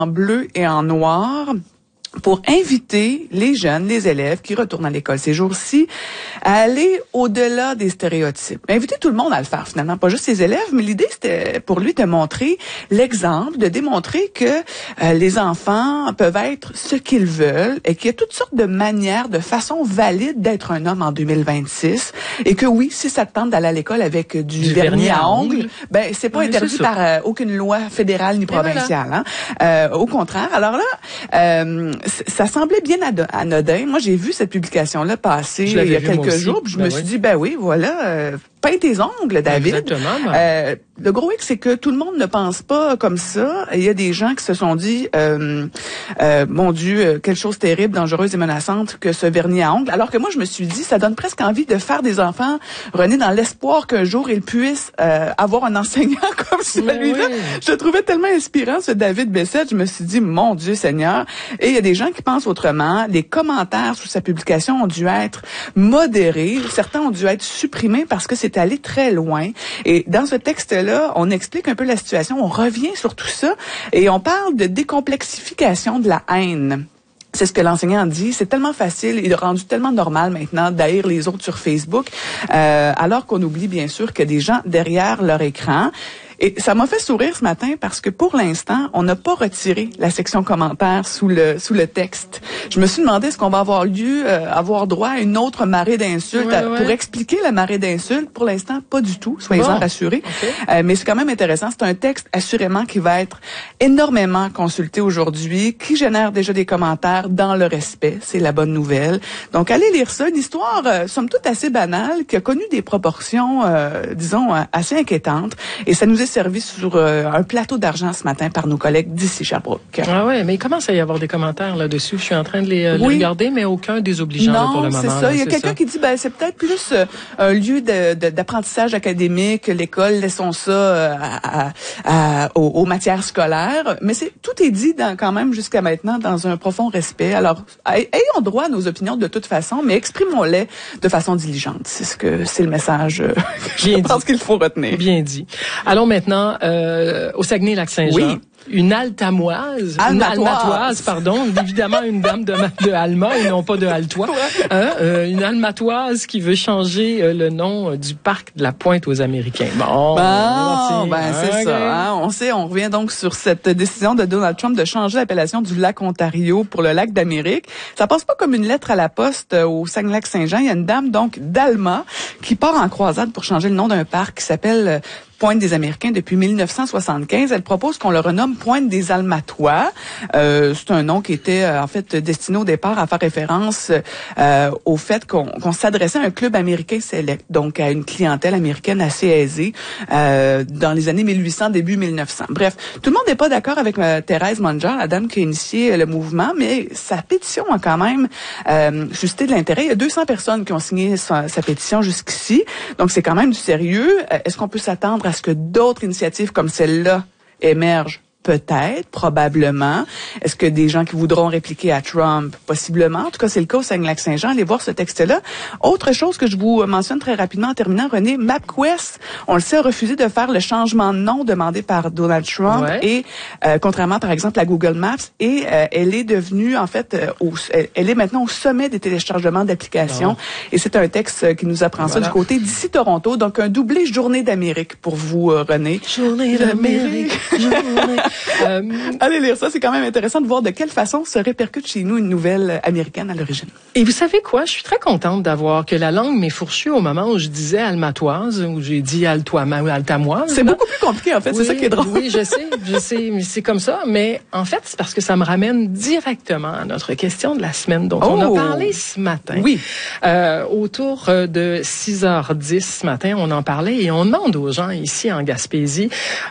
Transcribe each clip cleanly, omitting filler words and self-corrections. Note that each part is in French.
en bleu et en noir pour inviter les jeunes, les élèves qui retournent à l'école ces jours-ci à aller au-delà des stéréotypes. Inviter tout le monde à le faire finalement, pas juste les élèves, mais l'idée c'était pour lui de montrer l'exemple, de démontrer que les enfants peuvent être ce qu'ils veulent et qu'il y a toutes sortes de manières, de façons valides d'être un homme en 2026 et que oui, si ça te tente d'aller à l'école avec du vernis à ongles, ben c'est pas interdit par aucune loi fédérale ni provinciale. Au contraire. Alors là, ça semblait bien anodin. Moi, j'ai vu cette publication-là passer il y a quelques jours, puis je me suis dit, ben oui, voilà, peins tes ongles, David. Exactement. Le gros hic, c'est que tout le monde ne pense pas comme ça. Il y a des gens qui se sont dit, mon Dieu, quelle chose terrible, dangereuse et menaçante que ce vernis à ongles. Alors que moi, je me suis dit, ça donne presque envie de faire des enfants, René, dans l'espoir qu'un jour, ils puissent avoir un enseignant comme celui-là. Oui. Je le trouvais tellement inspirant, ce David Bessette. Je me suis dit, mon Dieu Seigneur. Et il y a des gens qui pensent autrement. Les commentaires sous sa publication ont dû être modérés. Certains ont dû être supprimés parce que c'est allé très loin. Et dans ce texte-là, on explique un peu la situation, on revient sur tout ça et on parle de décomplexification de la haine. C'est ce que l'enseignant dit. C'est tellement facile et rendu tellement normal maintenant d'haïr les autres sur Facebook, alors qu'on oublie bien sûr qu'il y a des gens derrière leur écran. Et ça m'a fait sourire ce matin parce que pour l'instant, on n'a pas retiré la section commentaires sous le texte. Je me suis demandé est-ce qu'on va avoir droit à une autre marée d'insultes pour expliquer la marée d'insultes. Pour l'instant, pas du tout. Soyez-en rassurés. Okay. Mais c'est quand même intéressant. C'est un texte assurément qui va être énormément consulté aujourd'hui, qui génère déjà des commentaires dans le respect. C'est la bonne nouvelle. Donc, allez lire ça. Une histoire, somme toute, assez banale, qui a connu des proportions, disons, assez inquiétantes. Et ça nous est servi sur un plateau d'argent ce matin par nos collègues d'ici Sherbrooke. Ah ouais, mais il commence à y avoir des commentaires là-dessus. Je suis en train de les regarder, mais aucun désobligeant là, pour le moment. Non, c'est ça. Il y a quelqu'un qui dit, ben c'est peut-être plus un lieu d'apprentissage académique, l'école, laissons ça aux matières scolaires. Mais tout est dit quand même jusqu'à maintenant dans un profond respect. Alors, ayons droit à nos opinions de toute façon, mais exprimons-les de façon diligente. C'est le message que je pense qu'il faut retenir. Bien dit. Allons maintenant au Saguenay-Lac-Saint-Jean. Oui. Une altamoise, pardon, évidemment une dame de Alma et non pas de Altois, une almatoise qui veut changer le nom du parc de la Pointe aux Américains. C'est ça. Hein? On revient donc sur cette décision de Donald Trump de changer l'appellation du lac Ontario pour le lac d'Amérique. Ça passe pas comme une lettre à la poste au Saguenay-Lac-Saint-Jean. Il y a une dame donc d'Alma qui part en croisade pour changer le nom d'un parc qui s'appelle Pointe des Américains depuis 1975. Elle propose qu'on le renomme Pointe des Almatois. C'est un nom qui était en fait destiné au départ à faire référence au fait qu'on s'adressait à un club américain select, donc à une clientèle américaine assez aisée dans les années 1800, début 1900. Bref, tout le monde n'est pas d'accord avec Thérèse Munger, la dame qui a initié le mouvement, mais sa pétition a quand même suscité de l'intérêt. Il y a 200 personnes qui ont signé sa pétition jusqu'ici, donc c'est quand même du sérieux. Est-ce qu'on peut s'attendre à ce que d'autres initiatives comme celle-là émergent? Peut-être, probablement. Est-ce que des gens qui voudront répliquer à Trump? Possiblement. En tout cas, c'est le cas au Saguenay-Lac-Saint-Jean. Allez voir ce texte-là. Autre chose que je vous mentionne très rapidement en terminant, René, MapQuest, on le sait, a refusé de faire le changement de nom demandé par Donald Trump et contrairement, par exemple, à Google Maps, et elle est devenue, en fait, elle est maintenant au sommet des téléchargements d'applications. Et c'est un texte qui nous apprend ça du côté d'ici Toronto. Donc, un doublé Journée d'Amérique pour vous, René. Journée d'Amérique. Allez lire ça, c'est quand même intéressant de voir de quelle façon se répercute chez nous une nouvelle américaine à l'origine. Et vous savez quoi? Je suis très contente d'avoir que la langue m'ait fourchue au moment où je disais almatoise, où j'ai dit altamoise. C'est beaucoup plus compliqué, en fait, c'est ça qui est drôle. Oui, je sais, mais c'est comme ça. Mais en fait, c'est parce que ça me ramène directement à notre question de la semaine dont on a parlé ce matin. Oui. Autour de 6h10 ce matin, on en parlait et on demande aux gens ici en Gaspésie,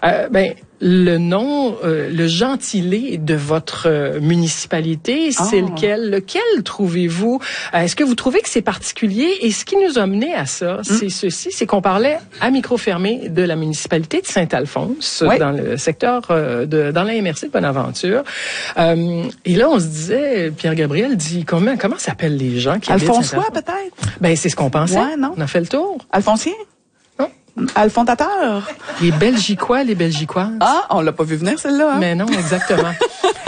le nom, le gentilé de votre municipalité, c'est lequel trouvez-vous? Est-ce que vous trouvez que c'est particulier? Et ce qui nous a mené à ça, c'est ceci, c'est qu'on parlait à micro fermé de la municipalité de Saint-Alphonse, dans le secteur dans la MRC de Bonaventure. Et là, on se disait, Pierre-Gabriel dit, comment s'appellent les gens qui habitent Saint-Alphonse? Alphonsois, peut-être? Ben, c'est ce qu'on pensait. Ouais, non? On a fait le tour. Alphonsien? Alfontateur? Les Belgicois, les Belgicoises. Ah, on l'a pas vu venir, celle-là. Hein? Mais non, exactement.